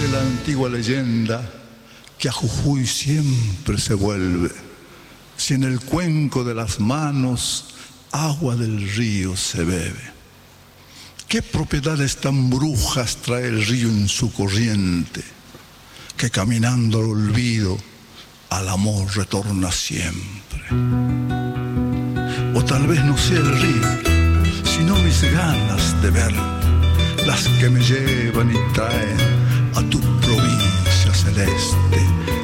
Dice la antigua leyenda que a Jujuy siempre se vuelve, si en el cuenco de las manos agua del río se bebe. ¿Qué propiedades tan brujas trae el río en su corriente, que caminando al olvido al amor retorna siempre? O tal vez no sea el río, sino mis ganas de ver, las que me llevan y traen a tu provincia celeste,